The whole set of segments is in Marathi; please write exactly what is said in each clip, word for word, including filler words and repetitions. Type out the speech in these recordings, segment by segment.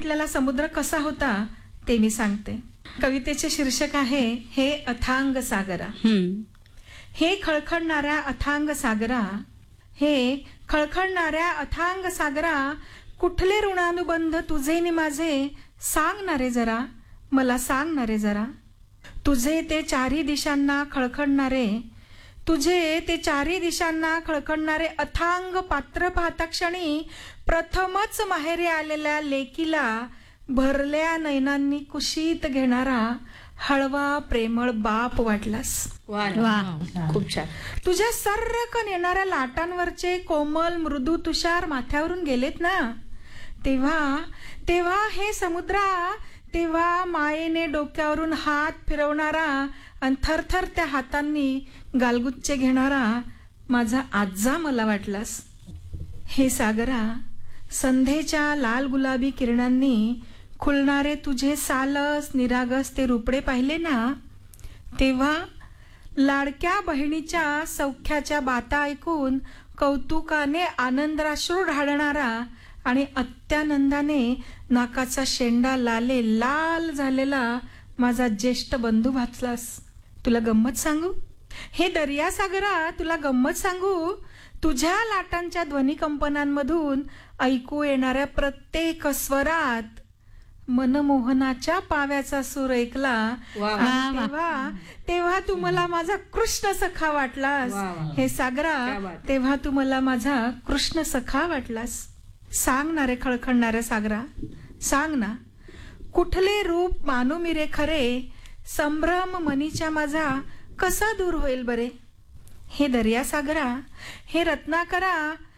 बघितलेला समुद्र कसा होता ते मी सांगते. कवितेचे शीर्षक आहे हे अथांग सागरा. हे खळखळणाऱ्या अथांग सागरा, हे खळखळणाऱ्या अथांग सागरा, कुठले ऋणानुबंध तुझे नि माझे, सांगणारे जरा, मला सांगणारे जरा. तुझे ते चारी दिशांना खळखळणारे, तुझे ते चारी दिशांना खळखळणारे अथांग पात्र पाहता क्षणी प्रथमच माहेरी आलेल्या लेकीला भरल्या नयनांनी कुशीत घेणारा हळवा प्रेमळ बाप वाटलास. खूप छान. तुझ्या सर्रकन येणाऱ्या लाटांवरचे कोमल मृदू तुषार माथ्यावरून गेलेत ना, तेव्हा तेव्हा हे समुद्रा, तेव्हा मायेने डोक्यावरून हात फिरवणारा आणि थरथर त्या हातांनी गालगुच्चे घेणारा माझा आज्जा मला वाटलास. हे सागरा, संध्येच्या लाल गुलाबी किरणांनी खुलणारे तुझे सालस निरागस ते रुपडे पाहिले ना, तेव्हा लाडक्या बहिणीच्या सौख्याच्या बाता ऐकून कौतुकाने आनंदाश्रू ढाळणारा आणि अत्यानंदाने नाकाचा शेंडा लाले लाल झालेला माझा ज्येष्ठ बंधू भासलास. तुला गंमत सांगू, हे दर्या सागरा, तुला गंमत सांगू, तुझ्या लाटांच्या ध्वनिकंपनांमधून ऐकू येणाऱ्या प्रत्येक स्वरात मनमोहनाच्या पाव्याचा सूर ऐकला. तेव्हा तेव्हा तू मला माझा कृष्ण सखा वाटलास. हे सागरा, तेव्हा तू मला माझा कृष्ण सखा वाटलास. सांग ना रे खळखळणाऱ्या सागरा, सांग ना, कुठले रूप मानू मी रे खरे, संभ्रम मनीच्या माझा कसा दूर होईल बरे. हे दर्या सागरा, हे रत्नाकरा,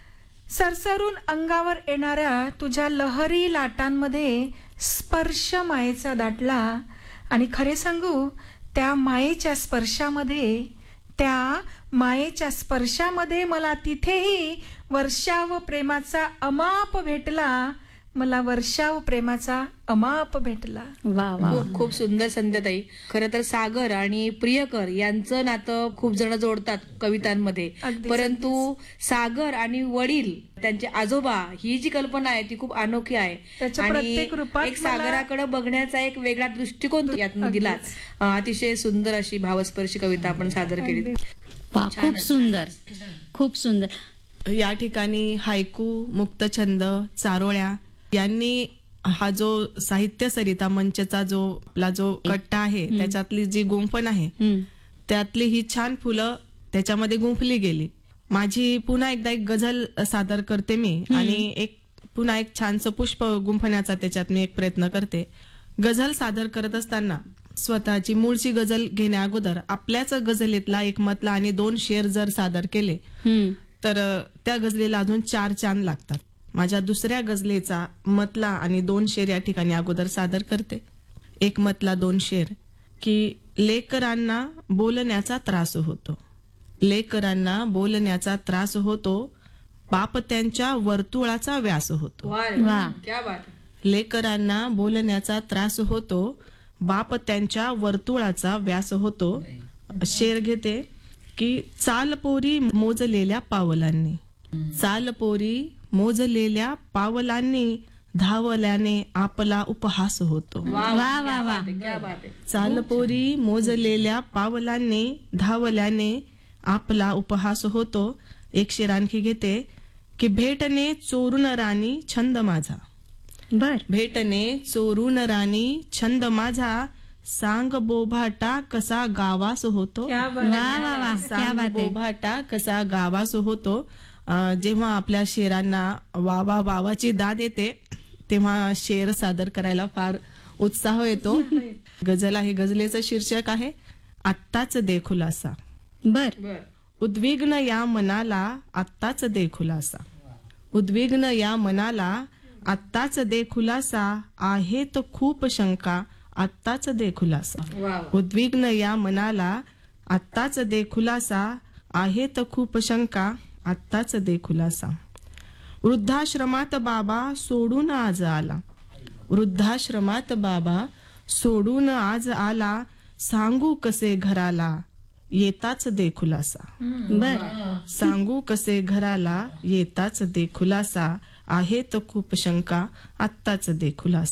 सरसरून अंगावर येणाऱ्या तुझ्या लहरी लाटांमध्ये स्पर्श मायेचा दाटला आणि खरे सांगू, त्या मायेच्या स्पर्शामध्ये त्या मायेच्या स्पर्शामध्ये मला तिथेही वर्षाव प्रेमाचा अमाप भेटला, मला वर्षाव प्रेमाचा अमाप भेटला. वा वा, खूप सुंदर संध्याताई. खरं तर सागर आणि प्रियकर यांचं नातं खूप जण जोडतात कवितांमध्ये, परंतु सागर आणि वडील त्यांचे आजोबा ही जी कल्पना आहे ती खूप अनोखी आहे आणि एक सागराकडे बघण्याचा एक वेगळा दृष्टिकोन यातून दिला. अतिशय सुंदर अशी भावस्पर्शी कविता आपण सादर केली. खूप सुंदर, खूप सुंदर. या ठिकाणी हायकू, मुक्तछंद, चारोळ्या यांनी हा जो साहित्य सरिता मंचचा जो आपला जो कट्टा आहे त्याच्यातली जी गुंफण आहे त्यातली ही छान फुलं त्याच्यामध्ये गुंफली गेली. माझी पुन्हा एकदा एक गझल सादर करते मी आणि एक पुन्हा एक छानसं पुष्प गुंफण्याचा त्याच्यात मी एक प्रयत्न करते. गझल सादर करत असताना स्वतःची मूळची गझल घेण्या अगोदर आपल्याच गझलेतला एक मतला आणि दोन शेर जर सादर केले तर त्या गझलेला अजून चार चांद लागतात. माझ्या दुसऱ्या गझलेचा मतला आणि दोन शेर या ठिकाणी अगोदर सादर करते. एक मतला दोन शेर की लेकरांना बोलण्याचा त्रास होतो, लेकरांना बोलण्याचा त्रास होतो, बाप त्यांच्या वर्तुळाचा व्यास होतो. लेकरांना बोलण्याचा त्रास होतो, बाप त्यांच्या वर्तुळाचा व्यास होतो. शेर घेते की चाल पोरी मोजलेल्या पावलांनी, चाल पोरी मोजलेल्या पावलांनी, धावल्याने आपला उपहास होतो. वा वा वा. चाल पोरी मोजलेल्या पावलांनी, धावल्याने आपला उपहास होतो. एक शेर आणखी घेते की भेटणे चोरून राणी छंद माझा, बर भेटणे चोरून राणी छंद माझा, सांग बोभाटा कसा गावास होतो. सांग बोभाटा कसा गावास होतो. जेव्हा आपल्या शेरांना वावा वावाची दाद येते तेव्हा शेर सादर करायला फार उत्साह येतो. गझल आहे, गझलेचं शीर्षक आहे आत्ताच दे खुलासा. बर. उद्विग्न या मनाला आत्ताच दे खुलासा, उद्विग्न या मनाला आत्ताच दे खुलासा, आहे तो खूप शंका आत्ताच दे खुलासा. उद्विग्न या मनाला आत्ताच दे खुलासा, आहे तो खूप शंका आत्ताच दे खुलासा. वृद्धाश्रमात बाबा सोडून आज आला, वृद्धाश्रमात बाबा सोडून आज आला, सांगू कसे घराला येताच दे खुलासा. बर. सांगू कसे घराला येताच दे खुलासा, आहे तो खूप शंका आत्ताच दे खुलासा.